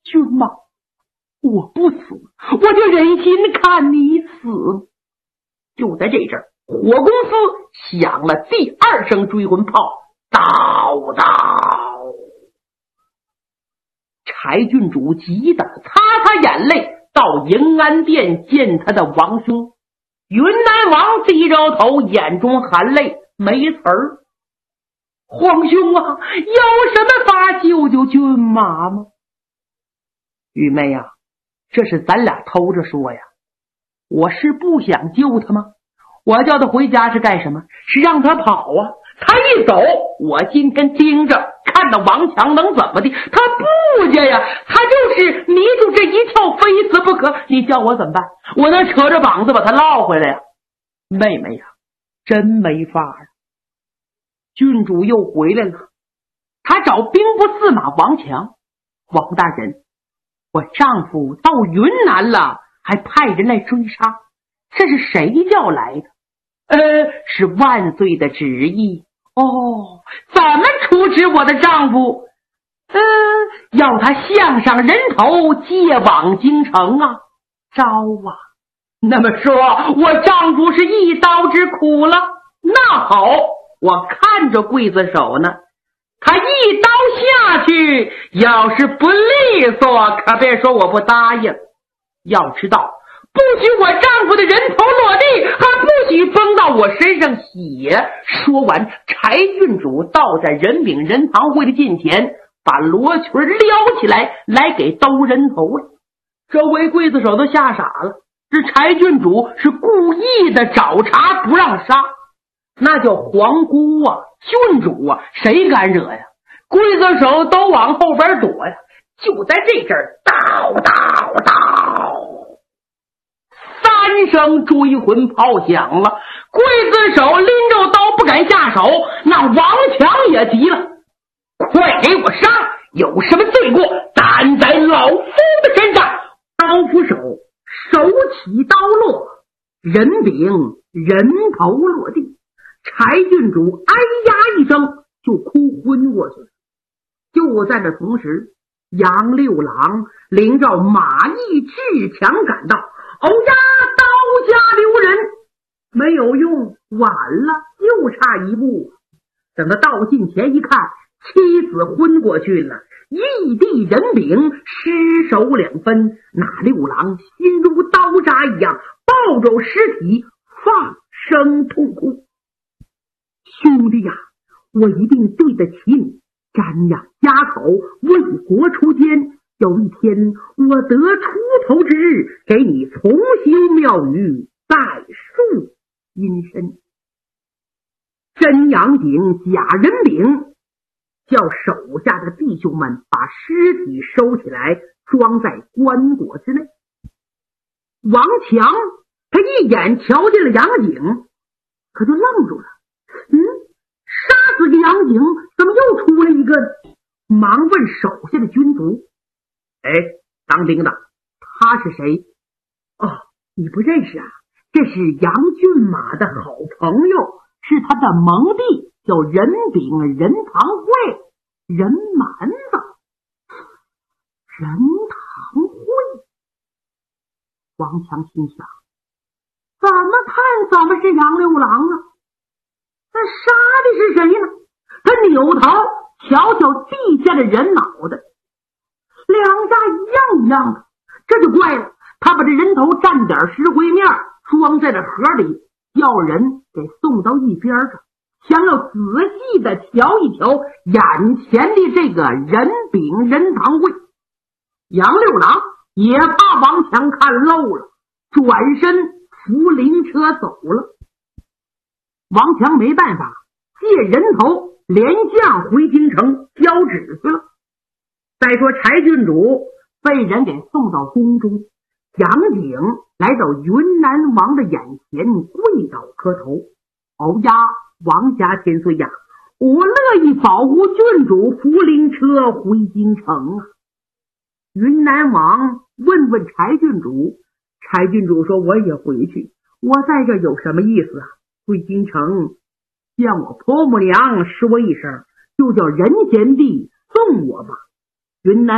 君妈，我不死，我就忍心看你死。就在这阵，火公司响了第2声追魂炮，叨叨。柴郡主急得擦擦眼泪，到迎安殿见他的王兄。云南王低着头，眼中含泪，没词儿。皇兄啊，有什么法救救骏马吗？玉妹呀，这是咱俩偷着说呀。我是不想救他吗？我叫他回家是干什么？是让他跑啊。他一走，我今天盯着看到王强能怎么的？他不家呀，他就是迷住这一跳，非死不可。你叫我怎么办？我能扯着膀子把他捞回来呀？妹妹呀，真没法啊。郡主又回来了，他找兵部司马王强。王大人，我丈夫到云南了，还派人来追杀，这是谁叫来的？是万岁的旨意。哦，怎么处置我的丈夫？要他项上人头，借往京城啊。招啊。那么说我丈夫是一刀之苦了。那好，我看着刽子手呢，他一刀下去，要是不利索，可别说我不答应。要知道，不许我丈夫的人头落地，还不许崩到我身上血。说完，柴郡主倒在任炳仁堂会的近前，把罗裙撩起来，来给兜人头了。周围刽子手都吓傻了，这柴郡主是故意的找茬不让杀，那叫皇姑啊，郡主啊，谁敢惹呀？刽子手都往后边躲呀。就在这阵儿，叨叨叨，3声追魂炮响了。刽子手拎着刀不敢下手，那王强也急了，快给我杀！有什么罪过，担在老夫的身上。刀斧手手起刀落，人柄人头落地，柴郡主哎呀一声就哭昏过去了。就在这同时，杨六郎领着马邑志强赶到，欧呀，刀下留人，没有用，晚了，就差一步。等他到近前一看，妻子昏过去了，一地人柄，尸首2分。那六郎心如刀扎一样，抱着尸体放声痛哭。兄弟呀，我一定对得起你，瞻仰家口，为国出奸。有一天我得出头之日，给你重修庙宇，再树阴身。真阳井假人柄，叫手下的弟兄们把尸体收起来，装在棺椁之内。王强他一眼瞧见了杨景，可就愣住了。杀死个杨景，怎么又出来一个？忙问手下的军卒：当兵的，他是谁？哦，你不认识啊？这是杨骏马的好朋友，是他的盟弟，叫任炳仁堂会，任蛮子。任堂会。王强心想，怎么看怎么是杨六郎啊？那杀的是谁呢？他扭头瞧瞧地下的人脑袋，两家一样的，这就怪了。他把这人头蘸点石灰面装在这盒里，叫人给送到一边上，想要仔细的瞧一瞧眼前的这个人炳仁堂会。杨六郎也怕王强看漏了，转身扶灵车走了。王强没办法，借人头连将回京城交旨去了。再说柴郡主被人给送到宫中，杨景来到云南王的眼前跪倒磕头：欧呀，王家千岁呀，我乐意保护郡主扶灵车回京城啊。云南王问问柴郡主，柴郡主说：我也回去，我在这有什么意思啊？回京城向我婆母娘说一声，就叫人贤弟送我吧。云南